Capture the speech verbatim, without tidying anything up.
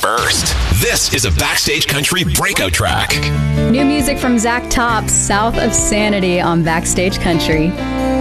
first. This is a Backstage Country breakout track. New music from Zach Top, South of Sanity on Backstage Country.